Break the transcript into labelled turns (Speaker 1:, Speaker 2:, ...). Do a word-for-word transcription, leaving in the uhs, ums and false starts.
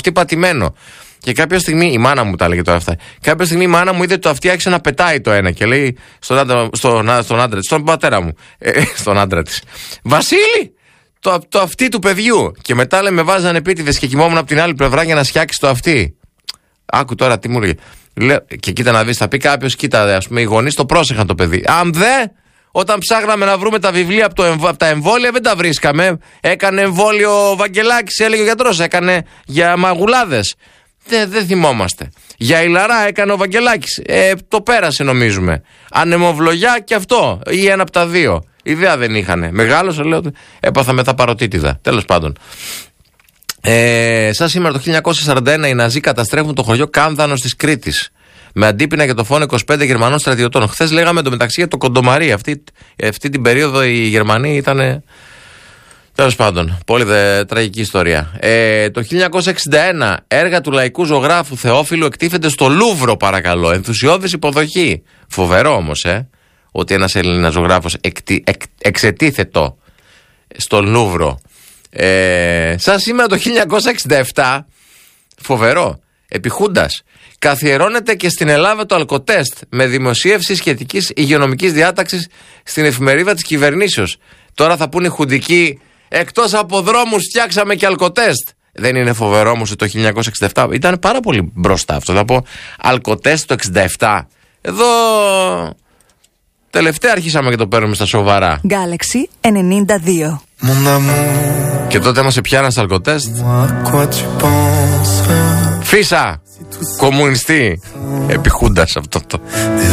Speaker 1: αυτί πατημένο. Και κάποια στιγμή, η μάνα μου τα έλεγε τώρα αυτά. Κάποια στιγμή η μάνα μου είδε το αυτί άρχισε να πετάει το ένα και λέει στον άντρα, στον, στον άντρα της, στον πατέρα μου, ε, στον άντρα της, Βασίλη, το, το αυτί του παιδιού. Και μετά λέει, με βάζανε επίτηδες και κοιμόμουν από την άλλη πλευρά για να σκιάξει το αυτί. Άκου τώρα τι μου λέγε. Και κοίτα να δεις, θα πει κάποιος, κοίτα, ας πούμε, οι γονείς το πρόσεχαν το παιδί. Αν δε, όταν ψάχναμε να βρούμε τα βιβλία από, το εμβ, από τα εμβόλια, δεν τα βρίσκαμε. Έκανε εμβόλιο ο Βαγγελάκης, έλεγε ο γιατρός, έκανε για μαγουλάδες. Δεν δε θυμόμαστε. Για ηλαρά έκανε ο Βαγγελάκης. Ε, το πέρασε νομίζουμε. Ανεμοβλογιά και αυτό. Ή ένα από τα δύο. Ιδέα δεν είχανε. Μεγάλος, λέω, έπαθα μετά παροτίτιδα. Τέλος πάντων. Ε, σαν σήμερα το χίλια εννιακόσια σαράντα ένα οι Ναζί καταστρέφουν το χωριό Κάνδανος της Κρήτης. Με αντίπεινα για το φόνο είκοσι πέντε Γερμανών στρατιωτών. Χθες λέγαμε εντωμεταξύ για το Κοντομαρί. Αυτή, αυτή την περίοδο οι Γερμανοί ήταν. Τέλος πάντων, πολύ δε, τραγική ιστορία. Ε, το χίλια εννιακόσια εξήντα ένα έργα του λαϊκού ζωγράφου Θεόφιλου εκτίθενται στο Λούβρο, παρακαλώ. Ενθουσιώδης υποδοχή. Φοβερό όμως, ε, ότι ένας Έλληνας ζωγράφος εκτι, εκ, εξετίθετο στο Λούβρο. Ε, σαν σήμερα το χίλια εννιακόσια εξήντα επτά, φοβερό, επί Χούντας, καθιερώνεται και στην Ελλάδα το αλκοτέστ με δημοσίευση σχετικής υγειονομικής διάταξης στην εφημερίδα της κυβερνήσεως. Τώρα θα πούνε οι χουντικοί, εκτός από δρόμους φτιάξαμε και αλκοτέστ. Δεν είναι φοβερό όμως ότι το χίλια εννιακόσια εξήντα επτά ήταν πάρα πολύ μπροστά αυτό. Θα πω αλκοτέστ το εξήντα επτά. Εδώ τελευταία αρχίσαμε και το παίρνουμε στα σοβαρά.
Speaker 2: Galaxy ενενήντα δύο.
Speaker 1: Και τότε μας πιάναν στα αλκοτέστ. Φίσα! Κομμουνιστή! Επί Χούντας αυτό το.